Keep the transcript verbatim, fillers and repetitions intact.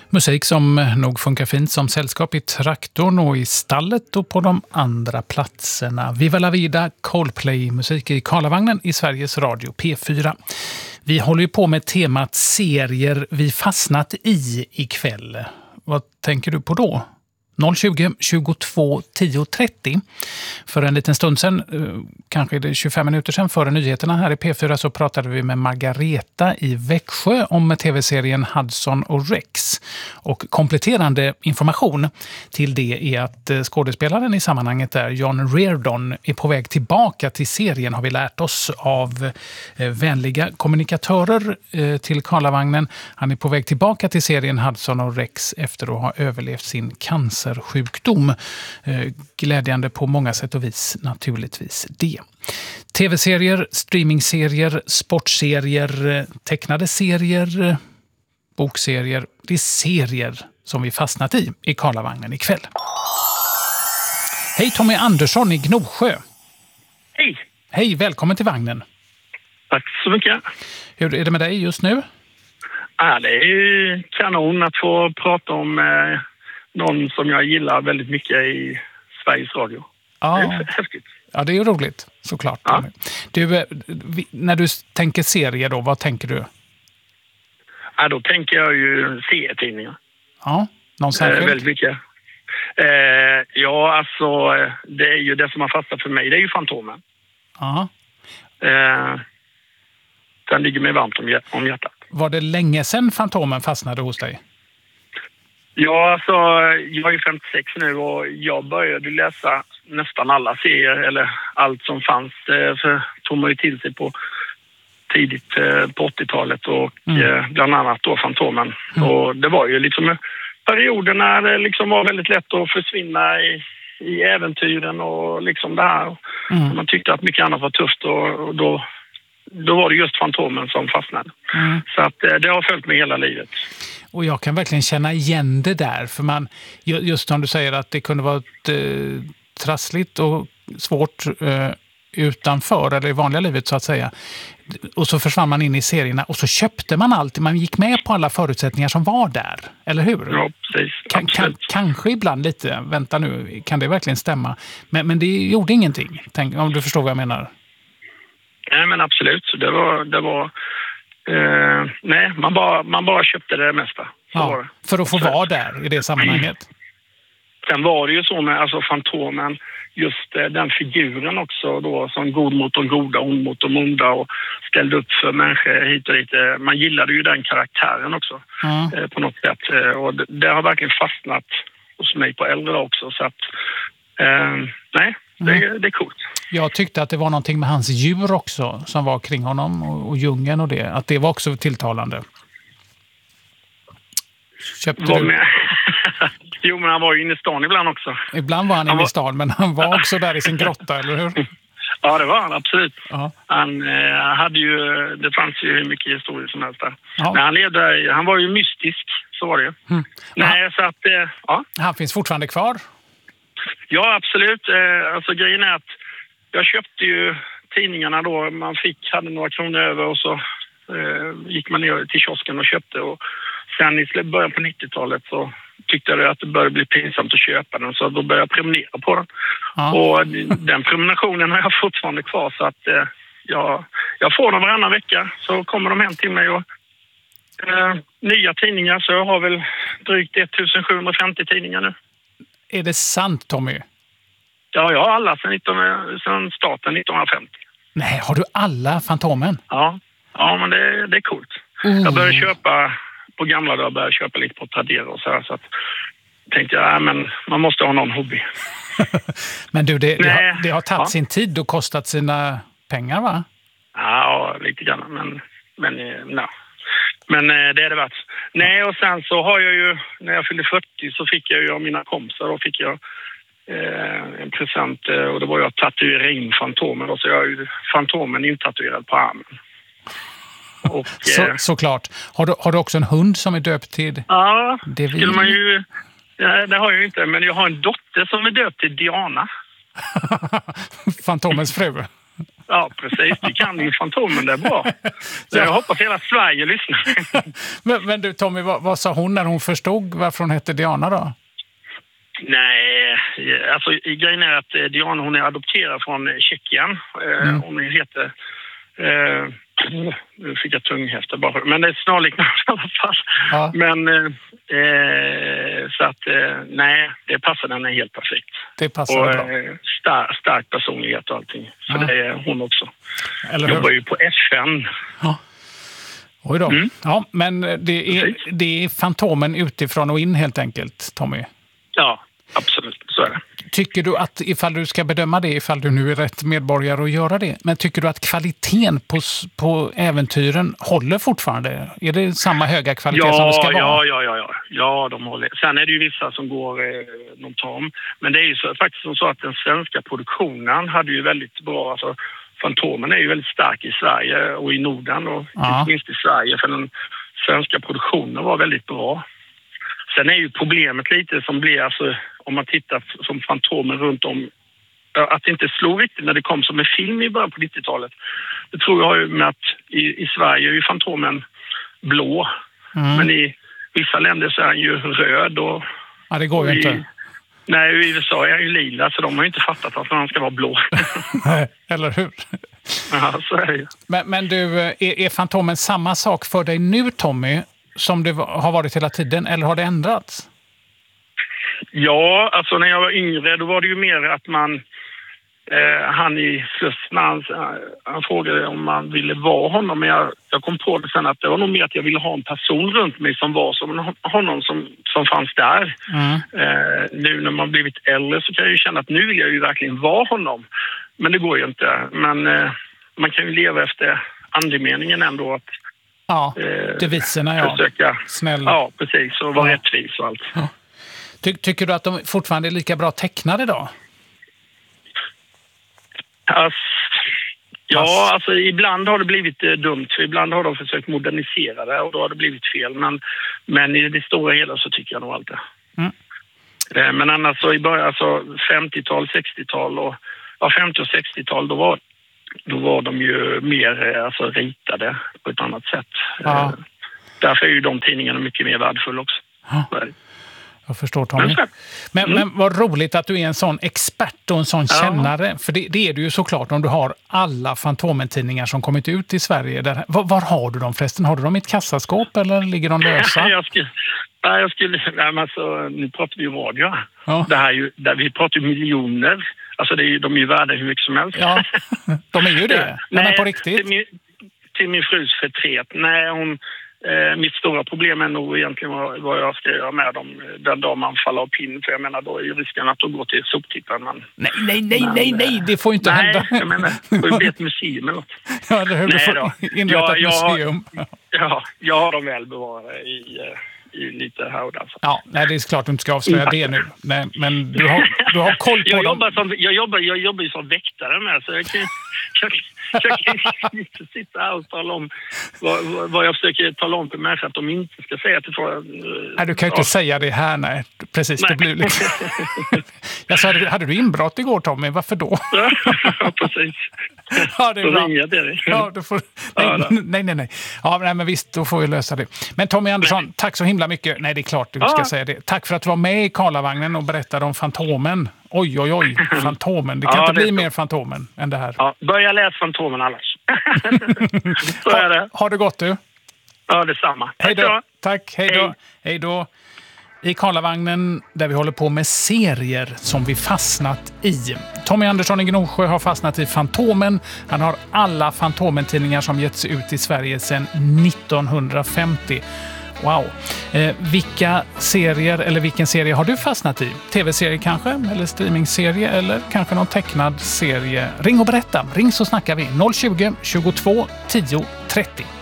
Musik som nog funkar fint som sällskap i traktorn och i stallet och på de andra platserna. Viva la vida, Coldplay-musik i Karlavagnen i Sveriges Radio P fyra. Vi håller ju på med temat serier vi fastnat i ikväll. Vad tänker du på då? noll tjugo, tjugotvå, tio trettio. För en liten stund sedan, kanske är det tjugofem minuter sedan före nyheterna här i P fyra, så pratade vi med Margareta i Växjö om tv-serien Hudson och Rex. Och kompletterande information till det är att skådespelaren i sammanhanget där, John Reardon, är på väg tillbaka till serien, har vi lärt oss av vänliga kommunikatörer till Karlavagnen. Han är på väg tillbaka till serien Hudson och Rex efter att ha överlevt sin cancer. Sjukdom. Glädjande på många sätt och vis naturligtvis det. Tv-serier, streamingserier, sportserier, tecknade serier, bokserier. Det är serier som vi fastnat i i Karlavagnen ikväll. Hej, Tommy Andersson i Gnosjö. Hej. Hej, välkommen till vagnen. Tack så mycket. Hur är det med dig just nu? Ja, det är ju kanon att få prata om eh, någon som jag gillar väldigt mycket i Sveriges Radio. Ja. Det är häftigt. Ja, det är ju roligt, såklart. Ja. Du, när du tänker serier då, vad tänker du? Ja, då tänker jag ju serietidningar. Ja, någon Eh, särskild? väldigt mycket. Eh, ja, alltså det är ju det som har fastnat för mig. Det är ju Fantomen. Ja. Eh, den ligger mig varmt om, hjärt- om hjärtat. Var det länge sedan Fantomen fastnade hos dig? Ja, alltså jag är femtiosex nu och jag började läsa nästan alla serier eller allt som fanns. För tog man ju till sig på tidigt på åttiotalet och mm. bland annat då Fantomen. Mm. Och det var ju liksom perioder när det liksom var väldigt lätt att försvinna i, i äventyren och liksom det här. Mm. Man tyckte att mycket annat var tufft och, och då, då var det just Fantomen som fastnade. Mm. Så att det har följt mig hela livet. Och jag kan verkligen känna igen det där. För man, just som du säger att det kunde vara ett, eh, trassligt och svårt eh, utanför eller i vanliga livet så att säga. Och så försvann man in i serierna och så köpte man allt. Man gick med på alla förutsättningar som var där. Eller hur? Ja, precis. Kan, kan, kanske ibland lite, vänta nu, kan det verkligen stämma? Men, men det gjorde ingenting, tänk, om du förstår vad jag menar. Nej, men absolut. Det var... Det var... Uh, nej, man bara, man bara köpte det mesta. Ja, för att få vara där i det sammanhanget. Sen var det ju så med alltså Fantomen, just uh, den figuren också då, som god mot de goda, ond mot de onda och ställde upp för människor hit och dit. Uh, man gillade ju den karaktären också mm. uh, på något sätt. Uh, och det, det har verkligen fastnat hos mig på äldre också. Så att, uh, nej, det, mm. det är coolt. Jag tyckte att det var någonting med hans djur också som var kring honom och, och djungeln och det. Att det var också tilltalande. Köpte var du? Med. Jo, men han var ju inne i stan ibland också. Ibland var han, han inne var... i stan, men han var också där i sin grotta, eller hur? Ja, det var han, absolut. Ja. Han eh, hade ju, det fanns ju hur mycket historia som helst där. Ja. Men han levde, han var ju mystisk, så var det ju. Mm. Nej, ja. så att, eh, ja. Han finns fortfarande kvar? Ja, absolut. Eh, alltså grejen är att jag köpte ju tidningarna då. Man fick, hade några kronor över och så eh, gick man ner till kiosken och köpte. Och sen i början på nittiotalet så tyckte jag att det började bli pinsamt att köpa den. Så då började jag prenumerera på den. Ja. Och den prenumerationen har jag fortfarande kvar. Så att eh, jag, jag får dem varannan vecka. Så kommer de hem till mig och eh, nya tidningar. Så jag har väl drygt ettusensjuhundrafemtio tidningar nu. Är det sant, Tommy? Ja, jag har alla sedan, nitton, sedan starten nittonhundrafemtio. Nej, har du alla Fantomen? Ja, ja men det, det är coolt. Mm. Jag började köpa, på gamla dagar började jag köpa lite på Tradera och så här. Så att tänkte jag, ja, men man måste ha någon hobby. Men du, det, det, har, det har tagit ja. sin tid och kostat sina pengar, va? Ja, lite grann. Men, men, no. men det är det värt. Nej, och sen så har jag ju, när jag fyllde fyrtio så fick jag ju av mina kompisar och fick jag Eh, en present eh, och det var jag att tatuera in Fantomen och så jag är ju Fantomen intatuerad på armen. Och, så, eh, såklart. Har du, har du också en hund som är döpt till? Ja, det skulle man ju... Ja, det har jag ju inte, men jag har en dotter som är döpt till Diana. Fantomens fru? ja, precis. Du kan ju Fantomen, det är bra. Så jag hoppas hela Sverige lyssnar. men, men du Tommy, vad, vad sa hon när hon förstod varför hon hette Diana då? Nej, alltså grejen är att Diana, hon är adopterad från Tjeckien. Mm. Hon heter... Eh, nu fick jag tunghäfta bara. Men det är snarlikt i alla fall. Ja. Men eh, så att eh, nej, det passar henne helt perfekt. Det passar och, bra. Eh, star, stark personlighet och allting. Så ja. Det är hon också. Eller jobbar ju på F N. Ja. Oj då. Mm. Ja, men det är, det är Fantomen utifrån och in helt enkelt, Tommy. Ja, absolut. Så är det. Tycker du att, ifall du ska bedöma det, ifall du nu är rätt medborgare att göra det, men tycker du att kvaliteten på, på äventyren håller fortfarande? Är det samma höga kvalitet ja, som det ska vara? Ja, ja, ja, ja. Ja, de håller. Sen är det ju vissa som går eh, någon tom. Men det är ju så, faktiskt som så att den svenska produktionen hade ju väldigt bra, alltså Fantomen är ju väldigt stark i Sverige och i Norden och ja. Inte minst i Sverige, för den svenska produktionen var väldigt bra. Sen är ju problemet lite som blir, alltså om man tittar som Fantomen runt om, att det inte slog riktigt när det kom som en film i början på nittiotalet. Det tror jag ju med att i, i Sverige är ju Fantomen blå, mm. men i vissa länder så är han ju röd. Och, ja, det går ju i, inte. Nej, i U S A är han ju lila, så de har ju inte fattat att han ska vara blå. Eller hur? Ja, så är det ju. Men, men du, är, är Fantomen samma sak för dig nu, Tommy, som det har varit hela tiden, eller har det ändrats? Ja, alltså när jag var yngre då var det ju mer att man eh, han i Slussen, han, han frågade om man ville vara honom, men jag, jag kom på det sen att det var nog mer att jag ville ha en person runt mig som var som honom som, som fanns där. Mm. Eh, nu när man blivit äldre så kan jag ju känna att nu vill jag ju verkligen vara honom, men det går ju inte. Men eh, man kan ju leva efter andemeningen ändå, att ja, deviserna, ja. Försöka, snäll. Ja, precis. Och vara ja. rättvis och allt. Ja. Ty- tycker du att de fortfarande är lika bra tecknade då? Alltså, ja, alltså ibland har det blivit eh, dumt. För ibland har de försökt modernisera det och då har det blivit fel. Men, men i det stora hela så tycker jag nog allt det. Mm. Eh, men annars så i början, alltså femtiotal, sextiotal och ja, femtio- och sextiotal, då var Då var de ju mer alltså, ritade på ett annat sätt. Ja. Därför är ju de tidningarna mycket mer värdefulla också. Ja. Jag förstår, Tommy. Men, mm. men vad roligt att du är en sån expert och en sån ja. kännare. För det, det är du ju såklart om du har alla Fantomen-tidningar som kommit ut i Sverige. Där, var, var har du dem förresten? Har du dem i ett kassaskåp eller ligger de lösa? jag skulle... Nej, jag skulle... Nej, men alltså, nu pratar vi om radio. Ja. Det här är ju, där vi pratar ju miljoner. Alltså det är ju, de är ju värda hur mycket som helst. Ja, de är ju det. Men nej, på riktigt. Till min, till min frus förtret. Nej, hon, eh, mitt stora problem är nog egentligen vad, vad jag ska göra med dem den dag man faller av pinn. För jag menar, då är ju risken att de går till soptipparen. Men, nej, nej, nej, men, nej, nej, det får inte nej, hända. Nej, jag menar, det får ju bli ett museum eller något. Ja, det hör du får inrätta ett jag, museum. Ja, jag har dem väl bevarade i... i lite här och där. Ja, nej, det är klart att du inte ska avslöja mm. det nu. Nej, men du har, du har koll på jag dem. Jobbar som, jag, jobbar, jag jobbar ju som väktare med, så jag kan, jag, jag kan inte sitta här och tala om vad, vad jag försöker tala om för människor att de inte ska säga till folk. Nej, du kan ju inte ja. säga det här, nej. Precis, nej. Det blir lite... jag sa, hade du inbrott igår, Tommy? Varför då? Ja, precis. Ja, det är bra. Ringa till dig. Ja, du får... nej, ja, nej, nej, nej. Ja, nej, men visst, då får vi lösa det. Men Tommy Andersson, nej. tack så himla mycket. Nej, det är klart du ja. ska säga det. Tack för att du var med i Karlavagnen och berättade om Fantomen. Oj, oj, oj. Fantomen. Det kan ja, inte det bli mer Fantomen än det här. Ja, börja läsa Fantomen annars. Så är det. Ha det gott, du. Ja, detsamma. Hej då. Tack, hej då. Hej då. I Karlavagnen där vi håller på med serier som vi fastnat i. Tommy Andersson i Gnosjö har fastnat i Fantomen. Han har alla Fantomen-tidningar som getts ut i Sverige sedan nittonhundrafemtio. Wow. Eh, vilka serier eller vilken serie har du fastnat i? Tv-serie kanske? Eller streamingserie? Eller kanske någon tecknad serie? Ring och berätta. Ring så snackar vi. noll tjugo, tjugotvå, tio, trettio.